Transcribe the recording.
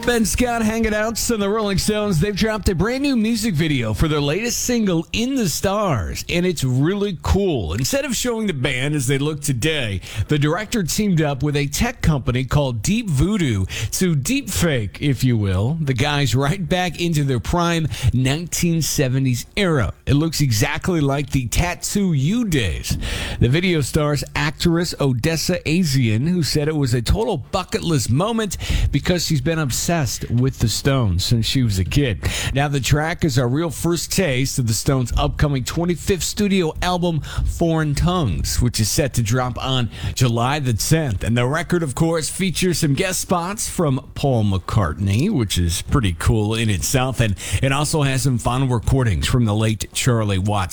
Ben Scott hanging out. So the Rolling Stones, they've dropped a brand new music video for their latest single, In the Stars, and it's really cool. Instead of showing the band as they look today, the director teamed up with a tech company called Deep Voodoo to deepfake, if you will, the guys right back into their prime 1970s era. It looks exactly like the Tattoo You days. The video stars actress Odessa Asian, who said it was a total bucket list moment because she's been obsessed with the Stones since she was a kid. Now, the track is our real first taste of the Stones' upcoming 25th studio album, Foreign Tongues, which is set to drop on July the 10th. And the record, of course, features some guest spots from Paul McCartney, which is pretty cool in itself. And it also has some final recordings from the late Charlie Watts.